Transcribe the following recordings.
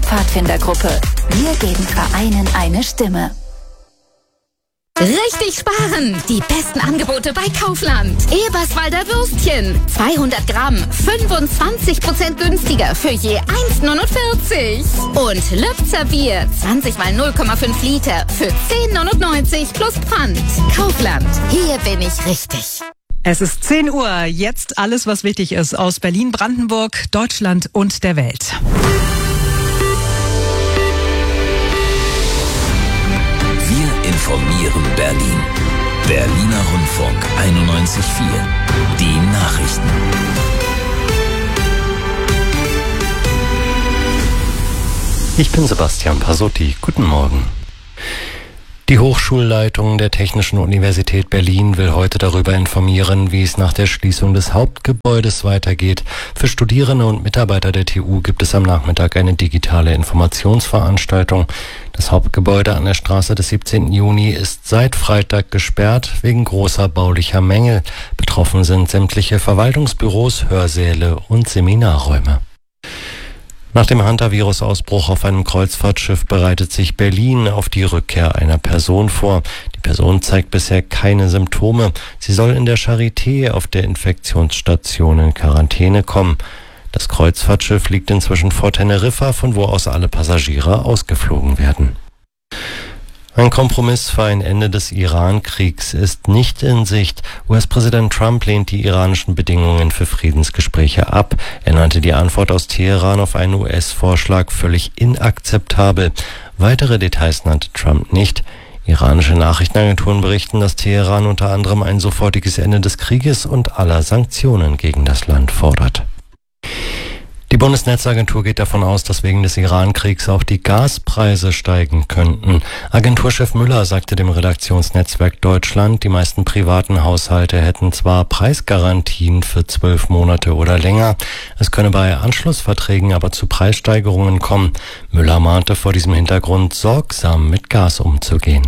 Pfadfindergruppe. Wir geben Vereinen eine Stimme. Richtig sparen! Die besten Angebote bei Kaufland. Eberswalder Würstchen. 200 Gramm. 25% günstiger für je 1,49. Und Lübzer Bier. 20 mal 0,5 Liter für 10,99 plus Pfand. Kaufland. Hier bin ich richtig. Es ist 10 Uhr. Jetzt alles, was wichtig ist aus Berlin, Brandenburg, Deutschland und der Welt. Informieren Berlin. Berliner Rundfunk 91.4. Die Nachrichten. Ich bin Sebastian Pasotti. Guten Morgen. Die Hochschulleitung der Technischen Universität Berlin will heute darüber informieren, wie es nach der Schließung des Hauptgebäudes weitergeht. Für Studierende und Mitarbeiter der TU gibt es am Nachmittag eine digitale Informationsveranstaltung. Das Hauptgebäude an der Straße des 17. Juni ist seit Freitag gesperrt wegen großer baulicher Mängel. Betroffen sind sämtliche Verwaltungsbüros, Hörsäle und Seminarräume. Nach dem Hantavirus-Ausbruch auf einem Kreuzfahrtschiff bereitet sich Berlin auf die Rückkehr einer Person vor. Die Person zeigt bisher keine Symptome. Sie soll in der Charité auf der Infektionsstation in Quarantäne kommen. Das Kreuzfahrtschiff liegt inzwischen vor Teneriffa, von wo aus alle Passagiere ausgeflogen werden. Ein Kompromiss für ein Ende des Iran-Kriegs ist nicht in Sicht. US-Präsident Trump lehnt die iranischen Bedingungen für Friedensgespräche ab. Er nannte die Antwort aus Teheran auf einen US-Vorschlag völlig inakzeptabel. Weitere Details nannte Trump nicht. Iranische Nachrichtenagenturen berichten, dass Teheran unter anderem ein sofortiges Ende des Krieges und aller Sanktionen gegen das Land fordert. Die Bundesnetzagentur geht davon aus, dass wegen des Iran-Kriegs auch die Gaspreise steigen könnten. Agenturchef Müller sagte dem Redaktionsnetzwerk Deutschland, die meisten privaten Haushalte hätten zwar Preisgarantien für 12 Monate oder länger, es könne bei Anschlussverträgen aber zu Preissteigerungen kommen. Müller mahnte vor diesem Hintergrund, sorgsam mit Gas umzugehen.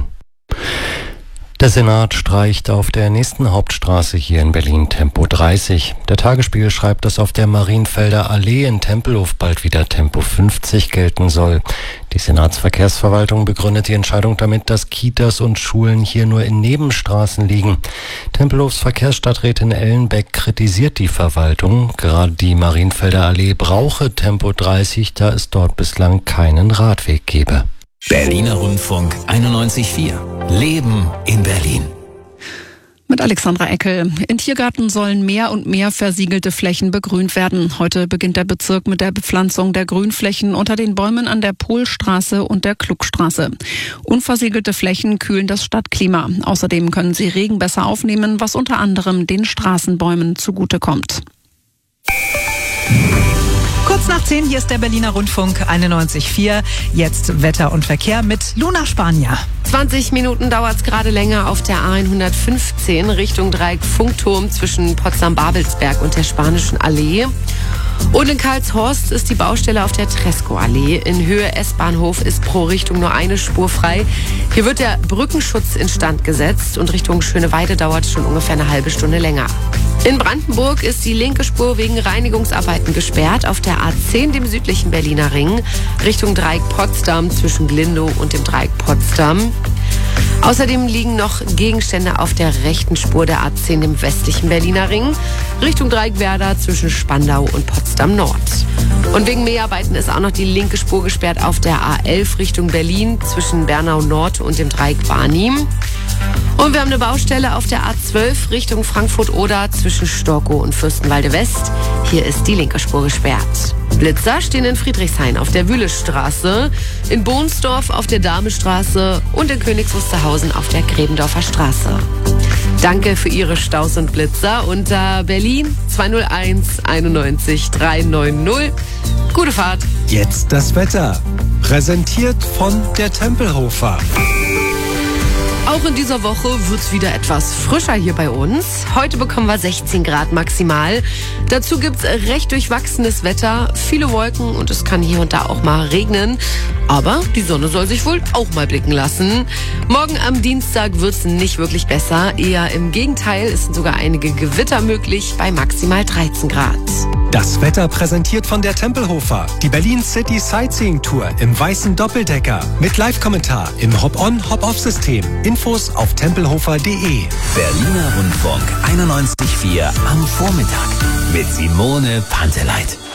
Der Senat streicht auf der nächsten Hauptstraße hier in Berlin Tempo 30. Der Tagesspiegel schreibt, dass auf der Marienfelder Allee in Tempelhof bald wieder Tempo 50 gelten soll. Die Senatsverkehrsverwaltung begründet die Entscheidung damit, dass Kitas und Schulen hier nur in Nebenstraßen liegen. Tempelhofs Verkehrsstadträtin Ellenbeck kritisiert die Verwaltung. Gerade die Marienfelder Allee brauche Tempo 30, da es dort bislang keinen Radweg gebe. Berliner Rundfunk 91.4. Leben in Berlin. Mit Alexandra Eckel. In Tiergarten sollen mehr und mehr versiegelte Flächen begrünt werden. Heute beginnt der Bezirk mit der Bepflanzung der Grünflächen unter den Bäumen an der Polstraße und der Klugstraße. Unversiegelte Flächen kühlen das Stadtklima. Außerdem können sie Regen besser aufnehmen, was unter anderem den Straßenbäumen zugutekommt. Kurz nach 10, hier ist der Berliner Rundfunk 91.4. Jetzt Wetter und Verkehr mit Luna Spanier. 20 Minuten dauert es gerade länger auf der A115 Richtung Dreieck Funkturm zwischen Potsdam-Babelsberg und der Spanischen Allee. Und in Karlshorst ist die Baustelle auf der Tresco-Allee. In Höhe S-Bahnhof ist pro Richtung nur eine Spur frei. Hier wird der Brückenschutz instand gesetzt und Richtung Schöneweide dauert es schon ungefähr eine halbe Stunde länger. In Brandenburg ist die linke Spur wegen Reinigungsarbeiten gesperrt auf der A10, dem südlichen Berliner Ring, Richtung Dreieck Potsdam zwischen Glindow und dem Dreieck Potsdam. Außerdem liegen noch Gegenstände auf der rechten Spur der A10 im westlichen Berliner Ring, Richtung Dreieck Werder zwischen Spandau und Potsdam Nord. Und wegen Mäharbeiten ist auch noch die linke Spur gesperrt auf der A11 Richtung Berlin zwischen Bernau Nord und dem Dreieck Barnim. Und wir haben eine Baustelle auf der A12 Richtung Frankfurt-Oder zwischen Storkow und Fürstenwalde West. Hier ist die linke Spur gesperrt. Blitzer stehen in Friedrichshain auf der Wühlestraße, in Bohnsdorf auf der Damestraße und in Königs Wusterhausen auf der Gräbendorfer Straße. Danke für Ihre Staus und Blitzer unter Berlin 201 91 390. Gute Fahrt. Jetzt das Wetter. Präsentiert von der Tempelhofer. Auch in dieser Woche wird es wieder etwas frischer hier bei uns. Heute bekommen wir 16 Grad maximal. Dazu gibt es recht durchwachsenes Wetter, viele Wolken und es kann hier und da auch mal regnen. Aber die Sonne soll sich wohl auch mal blicken lassen. Morgen am Dienstag wird es nicht wirklich besser. Eher im Gegenteil, es sind sogar einige Gewitter möglich bei maximal 13 Grad. Das Wetter präsentiert von der Tempelhofer. Die Berlin City Sightseeing Tour im weißen Doppeldecker. Mit Live-Kommentar im Hop-on, Hop-off-System. Infos auf tempelhofer.de. Berliner Rundfunk 91.4 am Vormittag mit Simone Panteleit.